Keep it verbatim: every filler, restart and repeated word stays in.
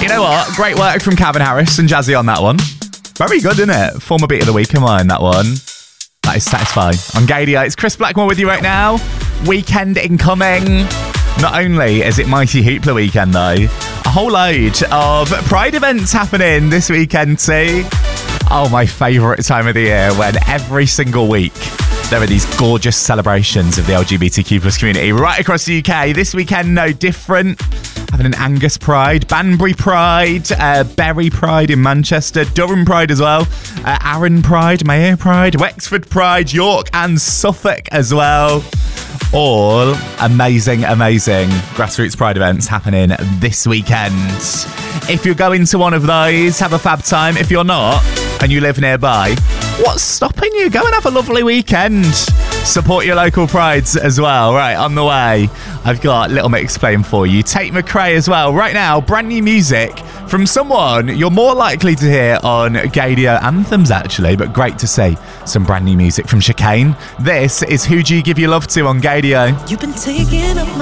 You know what? Great work from Calvin Harris and Jazzy on that one. Very good, isn't it? Former beat of the week of mine, that one. That is satisfying. On Gadio, it's Chris Blackmore with you right now. Weekend incoming. Not only is it Mighty Hoopla weekend, though, a whole load of Pride events happening this weekend too. Oh, my favourite time of the year, when every single week there are these gorgeous celebrations of the L G B T Q plus community right across the U K. This weekend, no different. Having an Angus Pride, Banbury Pride, uh, Bury Pride in Manchester, Durham Pride as well, uh, Arran Pride, Mayo Pride, Wexford Pride, York and Suffolk as well. All amazing, amazing grassroots Pride events happening this weekend. If you're going to one of those, have a fab time. If you're not, and you live nearby, what's stopping you? Go and have a lovely weekend. Support your local prides as well. Right, on the way, I've got Little Mix playing for you. Tate McRae as well. Right now, brand new music from someone you're more likely to hear on Gadio Anthems, actually, but great to see some brand new music from Chicane. This is Who Do You Give Your Love To on Gadio. You've been taking up my